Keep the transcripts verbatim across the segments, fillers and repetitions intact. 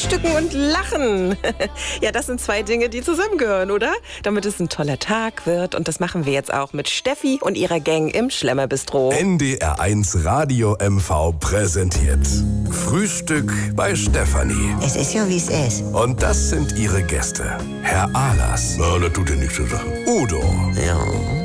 Frühstücken und Lachen. Ja, das sind zwei Dinge, die zusammengehören, oder? Damit es ein toller Tag wird. Und das machen wir jetzt auch mit Steffi und ihrer Gang im Schlemmerbistro. N D R eins Radio M V präsentiert Frühstück bei Stefanie. Es ist ja, wie es ist. Und das sind ihre Gäste. Herr Ahlers. Na, das tut ja nichts zur Sache. Udo. Ja,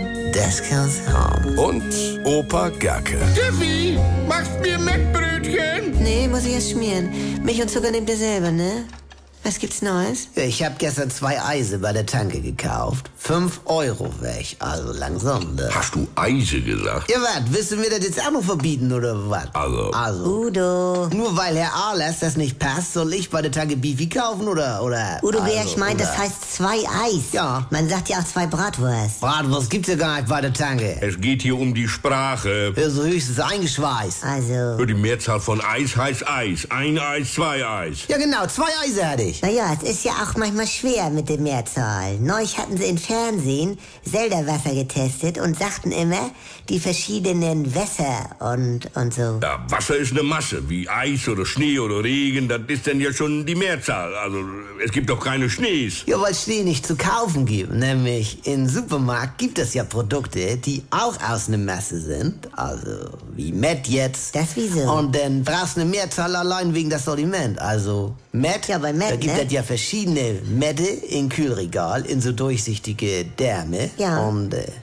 das kann's haben. Und Opa Gerke. Steffi, machst mir Mettbrötchen? Nee, muss ich erst schmieren. Milch und Zucker nehmt ihr selber, ne? Was gibt's Neues? Ja, ich hab gestern zwei Eise bei der Tanke gekauft. Fünf Euro weg, also langsam. Ne? Hast du Eise gesagt? Ja, was? Willst du mir das jetzt auch noch verbieten, oder was? Also. Also. Udo. Nur weil Herr Ahlers das nicht passt, soll ich bei der Tanke Beefy kaufen, oder? oder Udo, also, wer ich meine, das heißt zwei Eis. Ja. Man sagt ja auch zwei Bratwurst. Bratwurst gibt's ja gar nicht bei der Tanke. Es geht hier um die Sprache. Ja, so höchstens eingeschweißt. Also. Die Mehrzahl von Eis heißt Eis. Ein Eis, zwei Eis. Ja, genau, zwei Eise hatte ich. Naja, es ist ja auch manchmal schwer mit der Mehrzahl. Neulich hatten sie im Fernsehen Selderwasser getestet und sagten immer die verschiedenen Wässer und, und so. Ja, Wasser ist eine Masse, wie Eis oder Schnee oder Regen, das ist dann ja schon die Mehrzahl. Also, es gibt doch keine Schnees. Ja, weil Schnee nicht zu kaufen gibt. Nämlich im Supermarkt gibt es ja Produkte, die auch aus einer Masse sind. Also, wie Met jetzt. Das wieso? Und dann brauchst du eine Mehrzahl allein wegen das Sortiment. Also, Met, Ja, bei Met, da gibt ne? es ja verschiedene Mette im Kühlregal, in so durchsichtige Därme. Ja. Und, äh,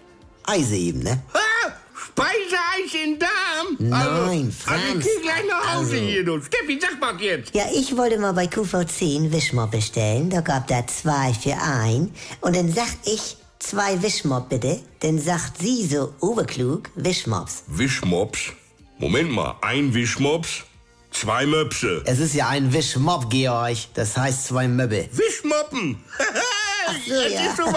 Eise eben, ne? Ah, Speiseeis in Darm? Nein, also, also Franz. ich geh gleich nach Hause Also- hier, du. Steffi, sag mal jetzt. Ja, ich wollte mal bei Q V zehn Wischmopp bestellen. Da gab da zwei für ein. Und dann sag ich, zwei Wischmopp bitte. Dann sagt sie so oberklug, Wischmops. Wischmops? Moment mal, ein Wischmops, zwei Möpse. Es ist ja ein Wischmopp, Georg. Das heißt zwei Möbbe. Wischmoppen? so, Es ja. ist so